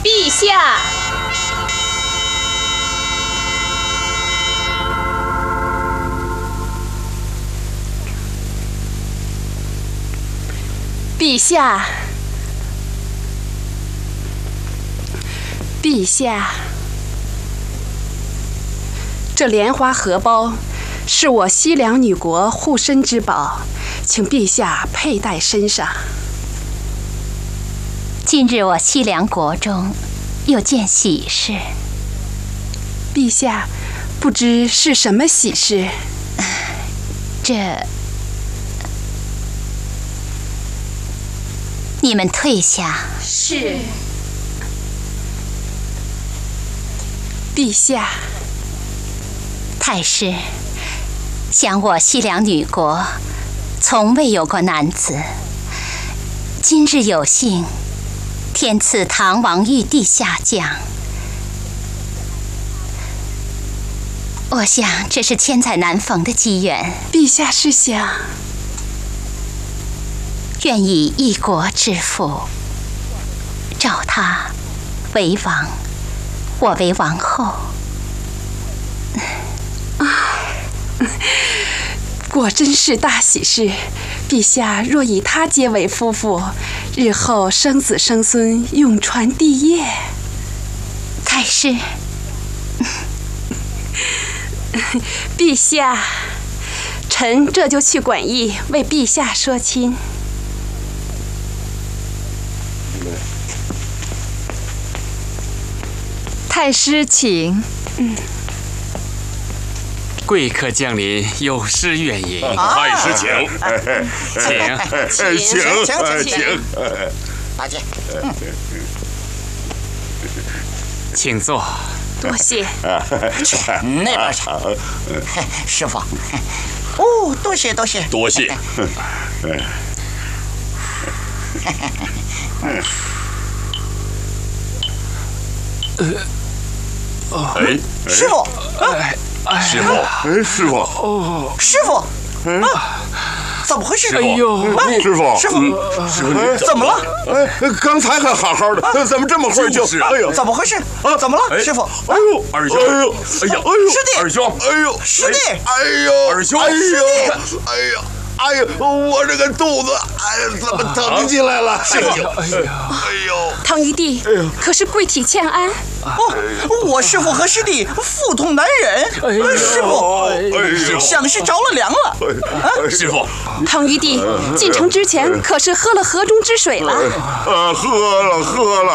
陛下。陛下，陛下，这莲花荷包是我西凉女国护身之宝，请陛下佩戴身上。 今日我西凉国中有件喜事， 陛下，不知是什么喜事？ 你们退下。 是。陛下。 太师，想我西凉女国从未有过男子，今日有幸天赐唐王玉帝下降，我想这是千载难逢的机缘。 陛下是想愿以一国之父，召他为王，我为王后。 果真是大喜事。陛下若以他结为夫妇，日后生子生孙，永传帝业。 太师， 陛下，臣这就去馆驿为陛下说亲。 太师请。 贵客降临，有失远迎。 太师请， 请。 大姐， 请坐。 多谢。 那边请。师傅。哦，多谢。师傅。师傅，怎么回事？ 师傅， 怎么了？ 刚才还好好的，怎么这么会儿就？ 哎呦，怎么回事？怎么了，师傅？ 哎呦，二兄， 师弟， 二兄， 师弟， 二兄，哎呦，我这个肚子，怎么疼起来了？ 师傅， 唐玉帝，可是贵体欠安？ 我师傅和师弟腹痛难忍，师傅想是着了凉了。 师傅， 唐玉帝进城之前可是喝了河中之水了？ 喝了。